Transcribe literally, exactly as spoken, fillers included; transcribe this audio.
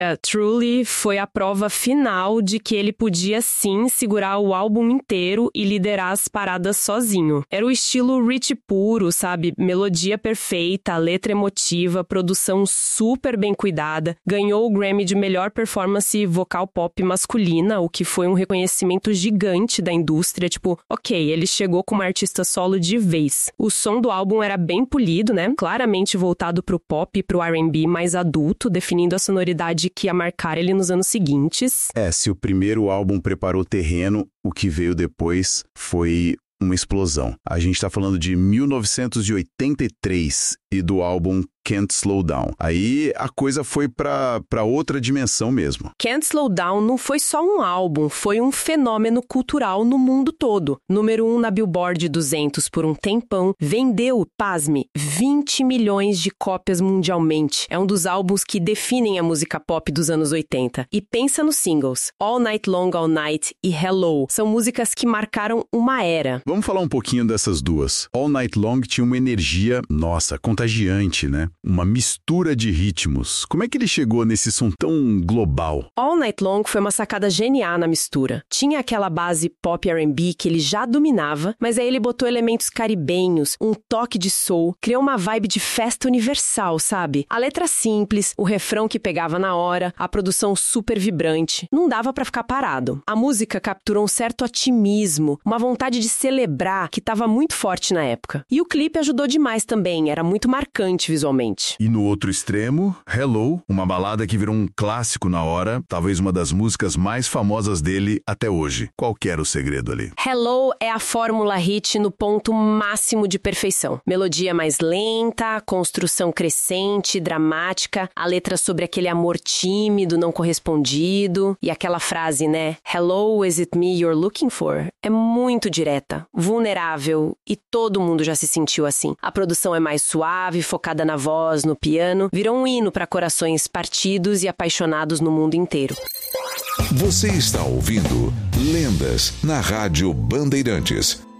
É, Truly foi a prova final de que ele podia sim segurar o álbum inteiro e liderar as paradas sozinho. Era o estilo Rich puro, sabe? Melodia perfeita, letra emotiva, produção super bem cuidada. Ganhou o Grammy de melhor performance vocal pop masculina, o que foi um reconhecimento gigante da indústria. Tipo, ok, ele chegou como artista solo de vez. O som do álbum era bem polido, né? Claramente voltado pro pop e pro R and B mais adulto, definindo a sonoridade que ia marcar ele nos anos seguintes. É, se o primeiro álbum preparou terreno, o que veio depois foi uma explosão. A gente tá falando de mil novecentos e oitenta e três e do álbum Can't Slow Down. Aí a coisa foi pra, pra outra dimensão mesmo. Can't Slow Down não foi só um álbum, foi um fenômeno cultural no mundo todo. Número um na Billboard duzentos por um tempão, vendeu, pasme, vinte milhões de cópias mundialmente. É um dos álbuns que definem a música pop dos anos oitenta. E pensa nos singles. All Night Long, All Night e Hello. São músicas que marcaram uma era. Vamos falar um pouquinho dessas duas. All Night Long tinha uma energia, nossa, contagiante, né? Uma mistura de ritmos. Como é que ele chegou nesse som tão global? All Night Long foi uma sacada genial na mistura. Tinha aquela base pop R and B que ele já dominava, mas aí ele botou elementos caribenhos, um toque de soul, criou uma vibe de festa universal, sabe? A letra simples, o refrão que pegava na hora, a produção super vibrante. Não dava pra ficar parado. A música capturou um certo otimismo, uma vontade de celebrar que estava muito forte na época. E o clipe ajudou demais também, era muito marcante visualmente. E no outro extremo, Hello, uma balada que virou um clássico na hora, talvez uma das músicas mais famosas dele até hoje. Qual que era o segredo ali? Hello é a fórmula hit no ponto máximo de perfeição. Melodia mais lenta, construção crescente, dramática, a letra sobre aquele amor tímido, não correspondido, e aquela frase, né? Hello, is it me you're looking for? É muito direta, vulnerável, e todo mundo já se sentiu assim. A produção é mais suave, focada na voz, no piano, virou um hino para corações partidos e apaixonados no mundo inteiro. Você está ouvindo Lendas na Rádio Bandeirantes.